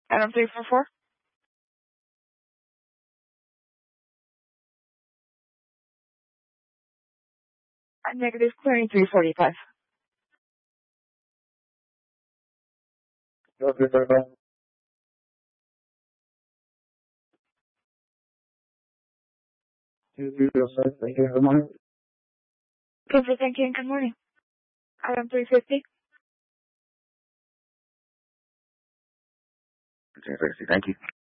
Item 344. Negative, clearing 345. Okay, bye-bye. Thank you. Good morning. Thank you and good morning. Item 350. Okay, thank you.